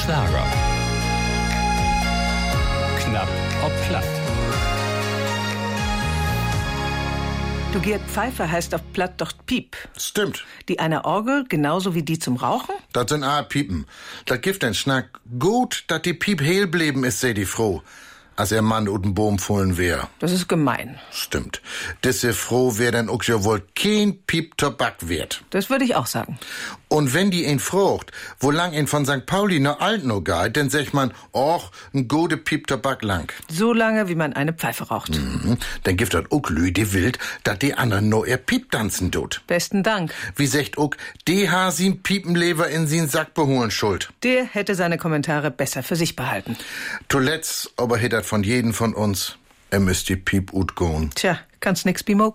Schlager. Knapp ob platt. Du Gerd, Pfeife heißt auf Platt doch Piep. Stimmt. Die eine Orgel, genauso wie die zum Rauchen? Das sind Piepen. Das gibt den Schnack. Gut, dass die Piep heil blieben ist, seh die froh. Als er Mann ut den Boom fullen wär. Das ist gemein. Stimmt. Disse froh wär dann auch ja wohl kein Piep Tobak wert. Das würde ich auch sagen. Und wenn die ihn frucht, wo lang ihn von St. Pauli nach Altno geht, dann sagt man, och, n gute Piep Tobak lang. So lange, wie man eine Pfeife raucht. Dann gibt das auch Lü, die wild, dat die anderen no ihr Piep tanzen tut. Besten Dank. Wie sagt auch, die ha sin Piepenleber in sin Sack beholen schuld. Der hätte seine Kommentare besser für sich behalten. Zuletzt aber hätt dat von jedem von uns, müsst die Piep ut goen. Tja, kannst nix bimo.